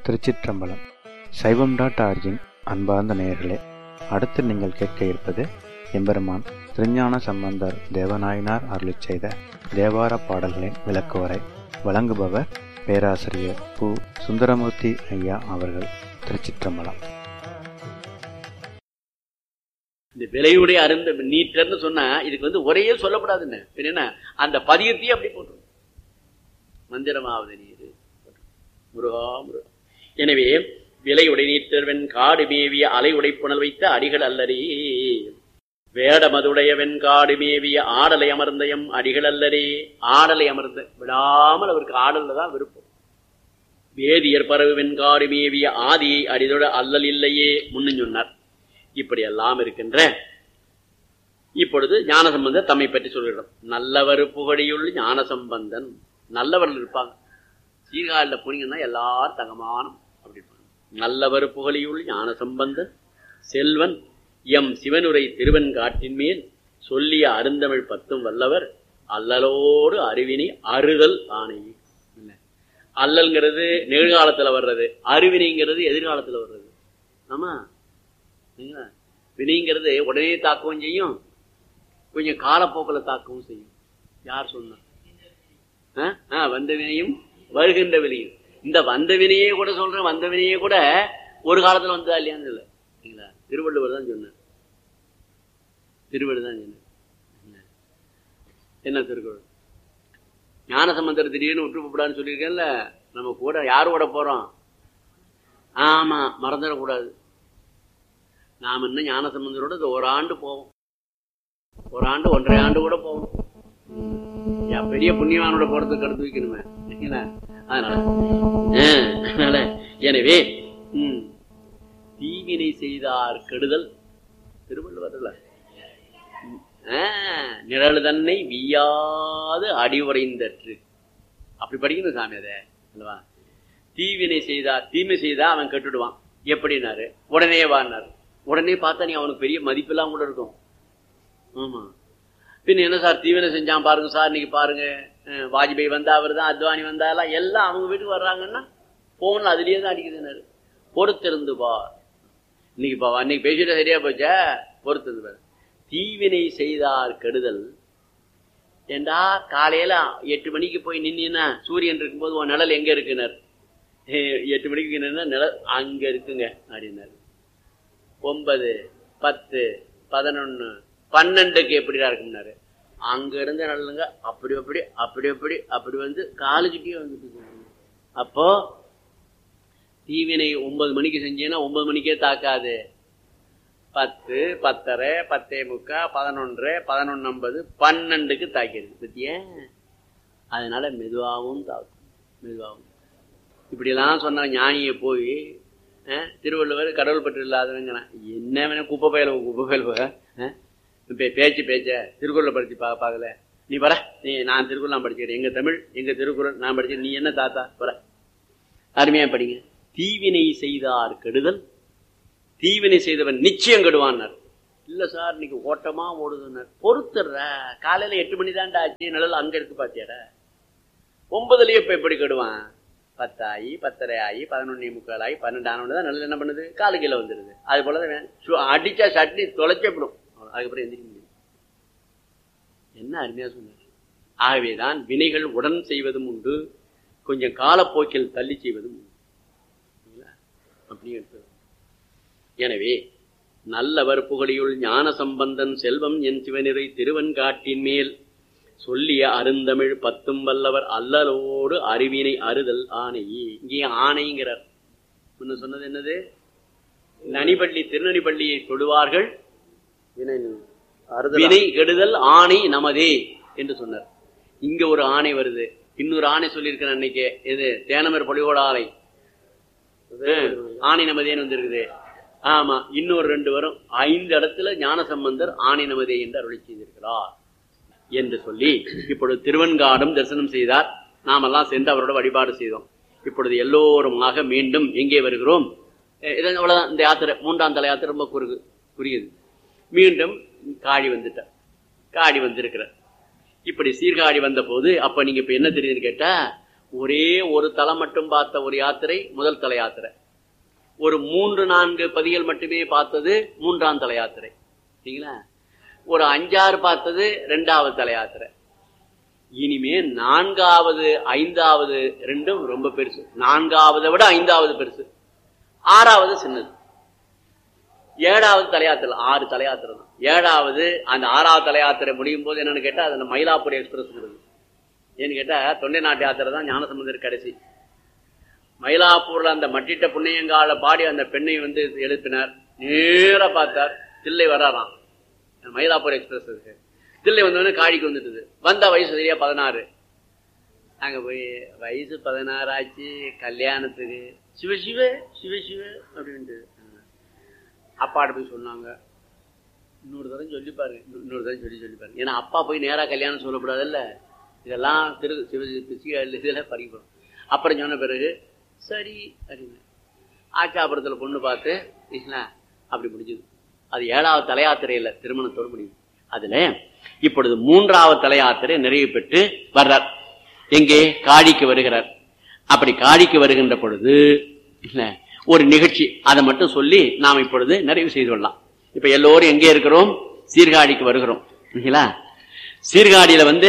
திருச்சிற்றம்பலம். சைவம்.org-இன் அன்பார்ந்த நேயர்களே, அடுத்து நீங்கள் கேட்க இருப்பது எம்பெருமான் திருஞான சம்பந்தர் தேவநாயனார் அருளிச் செய்த தேவார பாடல்களின் விளக்குவரை. வழங்குபவர் பேராசிரியர் பு. சுந்தரமூர்த்தி ஐயா அவர்கள். திருச்சிற்றம்பலம். இந்த விலையுடைய அருந்த நீட்டர்னு சொன்னா இதுக்கு ஒரே சொல்லப்படாதுன்னு என்ன, அந்த பதியத்தையே அப்படி போட்டு மந்திரமாவது நீர் முருகா முருகா. எனவே விலையுடை நீட்டர்வென் காடு மேவிய அலை உடைப்புணல் வைத்த அடிகள் அல்லரே, வேட மதுடைய வெண்காடு மேவிய ஆடலை அமர்ந்தயம் அடிகள் அல்லரே. ஆடலை அமர்ந்த விடாமல் அவருக்கு ஆடல்ல தான் விருப்பம். வேதியர் பரவு வெண்காடு மேவிய ஆதியை அடிதொட அல்லல் இல்லையே முன்னு சொன்னார். இப்படி எல்லாம் இருக்கின்ற இப்பொழுது ஞானசம்பந்தர் தம்மை பற்றி சொல்கிறோம். நல்லவர் புகழியுள் ஞானசம்பந்தன். நல்லவர்கள் இருப்பாங்க, சீர்காழில் போனீங்கன்னா எல்லாரும் தங்கமானம் அப்படி இருப்பாங்க. நல்லவர் புகழியுள் ஞானசம்பந்தன் செல்வன் எம் சிவனுரை திருவெண்காட்டின் மேல் சொல்லிய அருந்தமிழ் பத்தும் வல்லவர் அல்லலோடு அறிவினை அறுதல் ஆணை. அல்லல்ங்கிறது நிகழ்காலத்துல வர்றது, அறிவினைங்கிறது எதிர்காலத்துல வர்றது. ஆமா, வினைங்கிறது உடனே தாக்கவும் செய்யும், கொஞ்சம் காலப்போக்கில் தாக்கவும் செய்யும். யார் சொன்னா? வந்த வினையும் வருகின்ற வினையும். இந்த வந்த வினையே கூட சொல்றேன், வந்த வினையே கூட ஒரு காலத்துல வந்ததா இல்லையான்னு இல்லை. திருவள்ளுவர் தான் சொன்னார். திருவள்ளுவர் தான் சொன்னார். என்ன திருக்குறள்? ஞானசம்பந்தர் திடீர்னு விட்டுப்படான்னு சொல்லியிருக்கேன்ல, நம்ம கூட யாரு கூட போறோம்? ஆமா, மறந்துடக்கூடாது. நாம் இன்னும் ஞானசம்பந்தரோட ஓராண்டு போவோம், ஓராண்டு 1.5 ஆண்டு கூட போவோம். பெரிய புண்ணியவானோட போறதுக்கு கருத்து வைக்கணுமே. அதனால எனவே தீவினை செய்தார் கெடுதல் திருவள்ளுவர்ல நிழல் தன்னை வீயாது அடிவுரைந்தற்று அப்படி படிக்கணும் சாமி. அதை அல்லவா? தீவினை செய்தார், தீமை செய்தா அவன் கெட்டுடுவான். எப்படின்னாரு? உடனே வான்னாரு. உடனே பார்த்தா நீ அவனுக்கு பெரிய மதிப்பெல்லாம் கூட இருக்கும். ஆமா, பின் என்ன சார் தீவினை செஞ்சான் பாருங்க சார், இன்னைக்கு பாருங்க வாஜ்பாய் வந்தா அவர் தான், அத்வானி வந்தாலாம், எல்லாம் அவங்க வீட்டுக்கு வர்றாங்கன்னா போன்ல அதுலயே தான் அடிக்குதுன்னாரு. பொறுத்திருந்து பார். இன்னைக்கு பேசிட்டு சரியா போச்சா? பொறுத்திருந்து பாரு. தீவினை செய்தார் கெடுதல் ஏண்டா, காலையில 8 மணிக்கு போய் நின்னா சூரியன் இருக்கும்போது உன் நிழல் எங்க இருக்குனார். 8 மணிக்கு நின்னா நிழல் அங்க இருக்குங்க அப்படின்னாரு. 9, 10, 11, 12க்கு எப்படிடா இருக்கும்னாரு. அங்க இருந்த நல்லங்க அப்படி அப்படி அப்படி அப்படி அப்படி வந்து காலுக்கிட்டே வந்துட்டு. அப்போ தீவினை 9 மணிக்கு செஞ்சீங்கன்னா 9 மணிக்கே தாக்காது. 10, 10:30, 10:45, 11, 11:50, 12க்கு தாக்கிடுது பத்திய. அதனால மெதுவாகவும் தாக்கும், மெதுவாகவும். இப்படியெல்லாம் சொன்ன ஞானியை போய் திருவள்ளுவர் கடவுள் பற்று இல்லாதவங்கிறான். என்ன வேணா குப்பை பயல பேச்சு திருக்குறளை படிச்சு பார்க்கல. நீ வர, நீ நான் திருக்குறள் நான் படிச்சுக்கிறேன், எங்க தமிழ் எங்க திருக்குறள் நான் படிச்சேன், நீ என்ன தாத்தா வர, அருமையா படிங்க. தீவினை செய்தார் கெடுதல், தீவினை செய்தவன் நிச்சயம் கெடுவான்னார். இல்ல சார் இன்னைக்கு ஓட்டமா ஓடுதுன்னார். பொறுத்துடுற, காலையில 8 மணி தான்டா ஆச்சு, நிழல் அங்க இருக்கு பாத்தியார. 9லயே இப்ப எப்படி கெடுவான்? 10 ஆகி 10:30 ஆகி 11:45 ஆகி 12 ஆனோட தான் நல்ல என்ன பண்ணுது, காலு கீழே வந்துடுது. அது போலதான் அடிச்சா சட்னி தொலைச்சப்படும், அதுக்கப்புறம் எந்திரிக்க முடியும். என்ன அருமையா சொன்னார். ஆகவேதான் வினைகள் உடன் செய்வதும் உண்டு, கொஞ்சம் காலப்போக்கில் தள்ளி செய்வதும் உண்டு. அப்படி எடுத்து. எனவே நல்லவர் புகழியுள் ஞான சம்பந்தன் செல்வம் என் சிவனிறை திருவெண்காட்டின் மேல் சொல்லிய அருந்தமிழ் பத்தும் வல்லவர் அல்லலோடு அறிவினை அறுதல் ஆணை. இங்கே ஆணைங்கிறார். முன்ன சொன்னது என்னது? நனிபள்ளி திருநனிபள்ளியை தொடுவார்கள் வினை கெடுதல் ஆணை நமதே என்று சொன்னார். இங்க ஒரு ஆணை வருது, இன்னொரு ஆணை சொல்லியிருக்கிறேன் அன்னைக்கு. இது தேனமர் பொலிகோட ஆணை, ஆணை நமதேன்னு வந்திருக்குது. ஆமா, இன்னொரு 2 வரும். 5 இடத்துல ஞானசம்பந்தர் ஆணை நமதே என்று அருளி செய்திருக்கிறார் என்று சொல்லி இப்பொழுது திருவெண்காடும் தரிசனம் செய்தார். நாமெல்லாம் சென்று அவரோட வழிபாடு செய்தோம். இப்பொழுது எல்லோருமாக மீண்டும் எங்கே வருகிறோம்? அவ்வளவுதான். இந்த யாத்திரை 3ஆம் தலை யாத்திரை ரொம்ப குறியது. மீண்டும் காடி வந்துட்டார், காடி வந்திருக்கிறார். இப்படி சீர்காழி வந்த போது அப்ப நீங்க இப்ப என்ன தெரியுதுன்னு கேட்டா, ஒரே ஒரு தலம் மட்டும் பார்த்த ஒரு யாத்திரை முதல் தல யாத்திரை. ஒரு 3-4 பதிகள் மட்டுமே பார்த்தது 3ஆம் தல யாத்திரை. சரிங்களா? ஒரு 5-6 பார்த்தது 2வது தல யாத்திரை. இனிமே 4வது 5வது ரெண்டும் ரொம்ப பெருசு. 4வது விட 5வது பெருசு, 6வது சின்னது. 7வது தலையாத்திரை 6 தலையாத்திரை தான். 7வது அந்த 6வது தலையாத்திரை முடியும் போது என்னன்னு கேட்டா அது மயிலாப்பூர் எக்ஸ்பிரஸ். ஏன்னு கேட்டா தொண்டை நாட்டு யாத்திரை தான் ஞானசம்பந்தர் கடைசி. மயிலாப்பூர்ல அந்த மட்டிட்ட புண்ணியங்கால பாடி அந்த பெண்ணை வந்து எழுப்பினார். நேர பார்த்தார், தில்லை வராராம். மயிலாப்பூர் எக்ஸ்பிரஸ் இருக்கு. தில்லை வந்தவொடனே காடிக்கு வந்துட்டுது. வந்தா வயசு சரியா 16. அங்க போய் வயசு 16 ஆச்சு, கல்யாணத்துக்கு சிவ சிவ சிவ சிவ அப்படின்ட்டு அப்பாட்ட போய் சொன்னாங்க. இன்னொரு தரம் சொல்லி பாருங்க, இன்னொரு தரம் சொல்லி பாருங்க. ஏன்னா அப்பா போய் நேரா கல்யாணம் சொல்லக்கூடாதுல்ல. இதெல்லாம் இதெல்லாம் படிக்கணும். அப்புறம் சொன்ன பிறகு சரி அப்படின்னு ஆச்சாபுரத்தில் பொண்ணு பார்த்து அப்படி முடிஞ்சது. அது 7வது தலையாத்திரையில் திருமணத்தோடு முடியுது. அதுல இப்பொழுது 3வது தலையாத்திரை நிறைவு பெற்று வர்றார். எங்கே? காடிக்கு வருகிறார். அப்படி காடிக்கு வருகின்ற பொழுது ஒரு நிகழ்ச்சி, அதை மட்டும் சொல்லி நாம் இப்பொழுது நிறைவு செய்து கொள்ளலாம். இப்ப எல்லோரும் எங்கே இருக்கிறோம்? சீர்காழிக்கு வருகிறோம். சீர்காழியில வந்து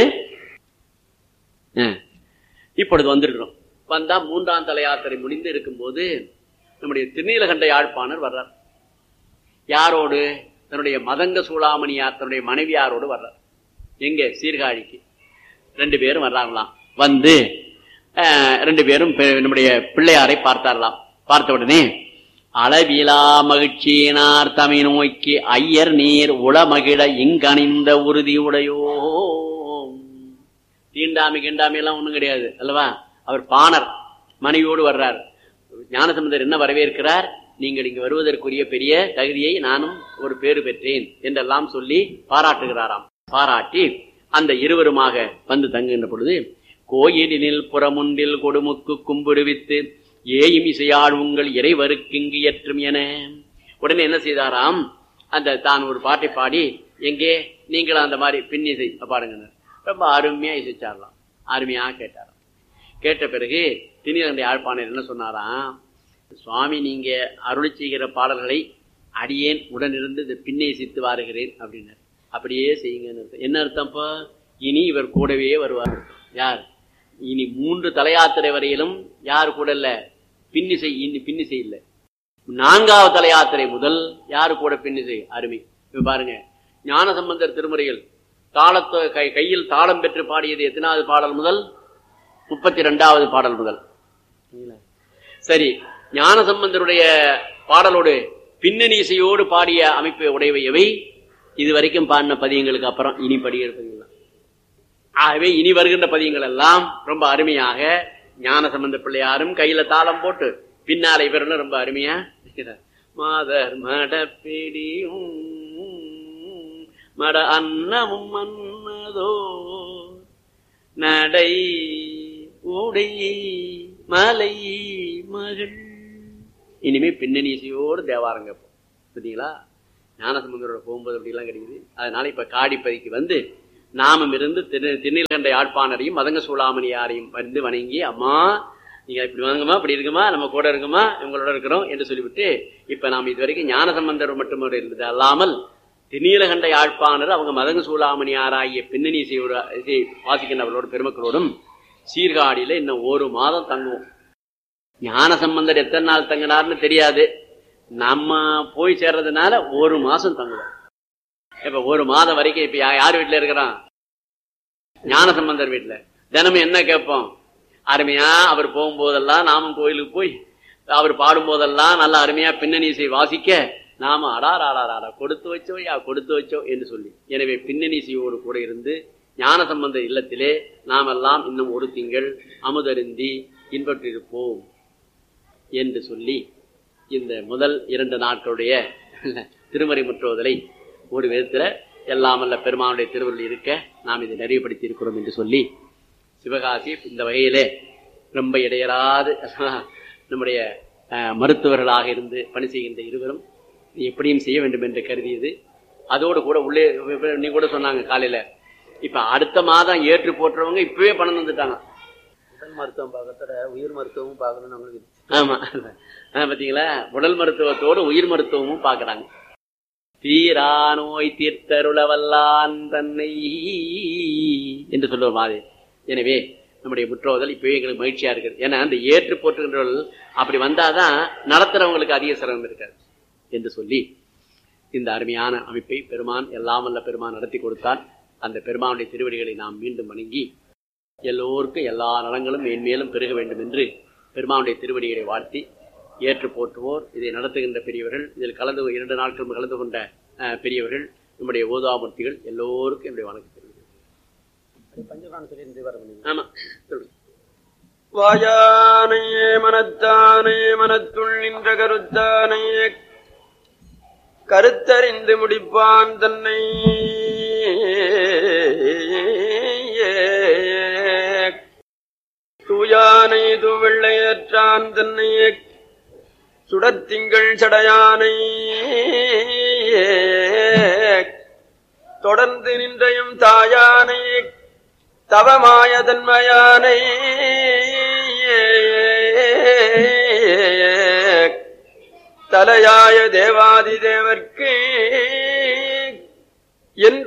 இப்பொழுது வந்திருக்கிறோம். வந்தா 3ஆம் தல யாத்திரை முடிந்து இருக்கும் போது நம்முடைய திருநீலகண்ட யாழ்ப்பாணர் வர்றார். யாரோடு? தன்னுடைய மதங்க சூளாமணியார் தன்னுடைய மனைவியாரோடு வர்றார். எங்க? சீர்காழிக்கு. 2 பேரும் வர்றாங்களாம். வந்து 2 பேரும் நம்முடைய பிள்ளையாரை பார்த்தாரலாம். பார்த்த உடனே அளவிலா மகிழ்ச்சியினார் தமை நோக்கி ஐயர் நீர் உளமகிழ இங்கணிந்த உறுதி உடையோ. தீண்டாமை கிண்டாமை எல்லாம் ஒண்ணும் கிடையாது அல்லவா? அவர் பாணர், மனைவியோடு வர்றார். ஞானசம்பந்தர் என்ன வரவேற்கிறார்? நீங்கள் இங்கு வருவதற்குரிய பெரிய தகுதியை நானும் ஒரு பேறு பெற்றேன் என்றெல்லாம் சொல்லி பாராட்டுகிறாராம். பாராட்டி அந்த இருவருமாக வந்து தங்குகின்ற பொழுது கோயிலினில் புறமுண்டில் கொடுமுக்கு கும்பிடுவித்து ஏயும் இசையாள் உங்கள் இறைவருக்கிங்கு ஏற்றும் என உடனே என்ன செய்தாராம்? அந்த தான் ஒரு பாட்டை பாடி, எங்கே நீங்கள் அந்த மாதிரி பின்னிசை பாடுங்க. ரொம்ப அருமையா இசைச்சாரலாம். அருமையா கேட்டாராம். கேட்ட பிறகு திருநீலகண்ட யாழ்ப்பாணர் என்ன சொன்னாராம்? சுவாமி, நீங்க அருளி செய்கிற பாடல்களை அடியேன் உடனிருந்து இந்த பின்னை இசைத்து வாருகிறேன் அப்படின்னாரு. அப்படியே செய்யுங்க. என்ன அர்த்தம்ப்பா? இனி இவர் கூடவே வருவார். யார்? இனி 3 தலையாத்திரை வரையிலும் யார் கூட இல்ல? பின்னிசை. பின்னிசை இல்லை. 4வது தலையாத்திரை முதல் யாரு கூட பின்னிசை? அருமை. இப்ப பாருங்க, ஞானசம்பந்தர் திருமுறையில் கையில் தாளம் பெற்று பாடியது எத்தனாவது பாடல் முதல்? 32வது பாடல் முதல். சரி, ஞானசம்பந்தருடைய பாடலோடு பின்னணி இசையோடு பாடிய அமைப்பு உடையவை இதுவரைக்கும் பாடின பதியங்களுக்கு அப்புறம் இனி படிக்கிற பதியங்கள். ஆகவே இனி வருகின்ற பதியங்கள் எல்லாம் ரொம்ப அருமையாக ஞானசம்பந்த பிள்ளையாரும் கையில தாளம் போட்டு பின்னால இவரும் ரொம்ப அருமையா மாதர் மடப்பிடியும் மட அன்னமும் மன்னதோ நடை உடை மலை மகள். இனிமே பின்னணி இசையோடு தேவாரங்க பார்த்தீங்களா? ஞானசம்பந்தரோட போகும்போது அப்படிலாம் கிடைக்குது. அதனால இப்ப காடிப்பதிக்கு வந்து நாமும் இருந்து திருநீலகண்ட யாழ்ப்பாணரையும் மதங்க சூளாமணியாரையும் வந்து வணங்கி, அம்மா நீங்க இப்படி வாங்கம்மா, இப்படி இருக்குமா, நம்ம கூட இருக்குமா, இவங்களோட இருக்கிறோம் என்று சொல்லிவிட்டு, இப்ப நாம் இதுவரைக்கும் ஞானசம்பந்தர் மட்டும் இருந்தது அல்லாமல் திருநீலகண்ட யாழ்ப்பாணர் அவங்க மதங்க சூளாமணியாராகிய பின்னணி இசை வாசிக்கின்றவர்களோட பெருமக்களோடும் சீர்காழியில இன்னும் 1 மாதம் தங்குவோம். ஞானசம்பந்தர் எத்தனை நாள் தங்கினார்னு தெரியாது. நம்ம போய் சேர்றதுனால 1 மாசம் தங்குவோம். இப்ப 1 மாதம் வரைக்கும் இப்ப யார் வீட்டுல இருக்கிறான்? ஞானசம்பந்தர் வீட்டுல. தினமும் என்ன கேட்போம்? அருமையா அவர் போகும்போதெல்லாம் நாமும் கோயிலுக்கு போய் அவர் பாடும் போதெல்லாம் நல்ல அருமையா பின்னணி இசை வாசிக்க நாம அடாராடாரா கொடுத்து வச்சோம் என்று சொல்லி, எனவே பின்னணி இசையோடு கூட இருந்து ஞானசம்பந்தர் இல்லத்திலே நாமெல்லாம் இன்னும் 1 திங்கள் அமுதருந்தி இன்பற்றிருப்போம் என்று சொல்லி இந்த முதல் 2 நாட்களுடைய திருமறை முற்றுவதலை ஒரு விதத்துல எல்லாமல்ல பெருமானுடைய திருவருள் இருக்க நாம் இதை நிறைவுபடுத்தி இருக்கிறோம் என்று சொல்லி, சிவகாசி இந்த வகையிலே ரொம்ப இடையராது நம்முடைய மருத்துவர்களாக இருந்து பணி செய்கின்ற இருவரும் எப்படியும் செய்ய வேண்டும் என்று கருதியது. அதோடு கூட உள்ளே நீ கூட சொன்னாங்க காலையில, இப்ப அடுத்த மாதம் ஏற்று போட்டுறவங்க இப்பவே பணம் வந்துட்டாங்க. உடல் மருத்துவம் பார்க்கறத உயிர் மருத்துவமும் பார்க்கணும்னு அவங்களுக்கு. ஆமா, பாத்தீங்களா, உடல் மருத்துவத்தோடு உயிர் மருத்துவமும் பாக்குறாங்க. தீரா நோய் தீர்த்தருளவல்லான் தன்னை என்று சொல்லுவோம் மாதிரி. எனவே நம்முடைய முற்றோதல் இப்பவே எங்களுக்கு மகிழ்ச்சியா இருக்குது. ஏன்னா அந்த ஏற்று போற்றுகின்றவர்கள் அப்படி வந்தாதான் நடத்துறவங்களுக்கு அதிக சிரமம் இருக்காது என்று சொல்லி இந்த அருமையான அமைப்பை பெருமான் எல்லாம் வல்ல பெருமான் நடத்தி கொடுத்தால் அந்த பெருமானுடைய திருவடிகளை நாம் மீண்டும் வணங்கி எல்லோருக்கும் எல்லா நலங்களும் மேன்மேலும் பெருக வேண்டும் என்று பெருமானுடைய திருவடிகளை வாழ்த்தி ஏற்று போற்றுவோர், இதை நடத்துகின்ற பெரியவர்கள், இதில் கலந்து 2 நாட்கள் கலந்து கொண்ட பெரியவர்கள், நம்முடைய ஓதாமூர்த்திகள் எல்லோருக்கும் என்னுடைய வணக்கம் தெரிவிக்கிறேன். ஆமா, வாயானே மனத்தானே மனத்துள் நின்ற கருத்தானே கருத்தறிந்து முடிப்பான் தன்னை தூயானை தூவெள்ளையற்றான் தன்னை சுடத்திங்கள் சடையானை தொடர்ந்து நின்றையும் தாயானை தவமாய தன்மையானை தலையாய தேவாதி தேவர்க்கு